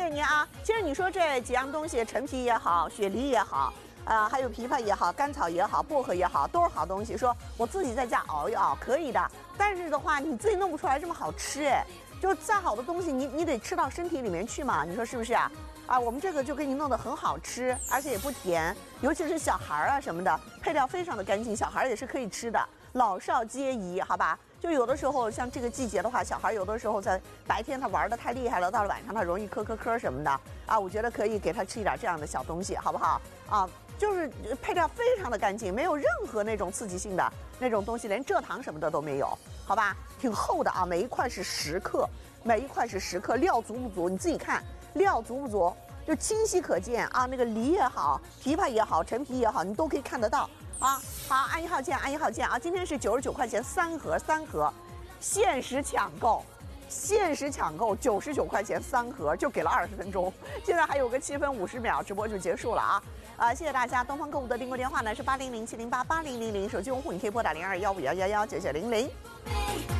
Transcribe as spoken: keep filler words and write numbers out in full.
谢您啊。其实你说这几样东西，陈皮也好，雪梨也好。 啊、呃，还有枇杷也好，甘草也好，薄荷也好，都是好东西。说我自己在家熬一熬可以的，但是的话，你自己弄不出来这么好吃哎。就再好的东西，你你得吃到身体里面去嘛，你说是不是啊？啊，我们这个就给你弄得很好吃，而且也不甜，尤其是小孩啊什么的，配料非常的干净，小孩也是可以吃的，老少皆宜，好吧？就有的时候像这个季节的话，小孩有的时候在白天他玩的太厉害了，到了晚上他容易磕磕磕什么的啊，我觉得可以给他吃一点这样的小东西，好不好？啊。 就是配料非常的干净，没有任何那种刺激性的那种东西，连蔗糖什么的都没有，好吧？挺厚的啊，每一块是十克，每一块是十克，料足不足？你自己看，料足不足？就清晰可见啊，那个梨也好，枇杷也好，陈皮也好，你都可以看得到啊。好，按一号键，按一号键啊！今天是九十九块钱三盒，三盒，限时抢购。 限时抢购九十九块钱三盒，就给了二十分钟，现在还有个七分五十秒，直播就结束了啊！啊，谢谢大家！东方购物的订购电话呢是八零零七零八八零零零，手机用户你可以拨打零二幺五幺幺幺九九零零。